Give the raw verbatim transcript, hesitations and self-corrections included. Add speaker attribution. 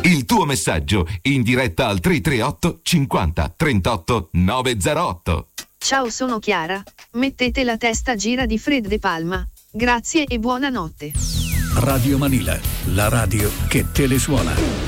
Speaker 1: Il tuo messaggio in diretta al tre tre otto cinquanta trentotto novecentotto.
Speaker 2: Ciao, sono Chiara. Mettete la testa gira di Fred De Palma. Grazie e buonanotte.
Speaker 3: Radio Manila, la radio che te le suona.